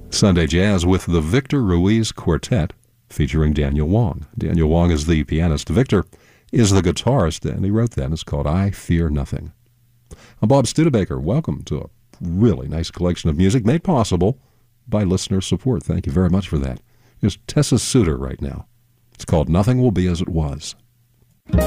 Sunday Jazz with the Victor Ruiz Quartet featuring Daniel Wong. Daniel Wong is the pianist. Victor is the guitarist, and he wrote that. It's called I Fear Nothing. I'm Bob Studebaker. Welcome to a really nice collection of music made possible by listener support. Thank you very much for that. Here's Tessa Suter right now. It's called Nothing Will Be As It Was.